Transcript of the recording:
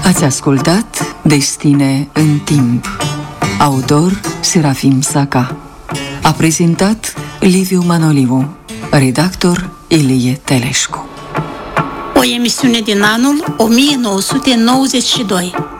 Ați ascultat Destine în timp. Autor Serafim Saca. A prezentat Liviu Manoliu. Redactor Ilie Teleșcu. O emisiune din anul 1992.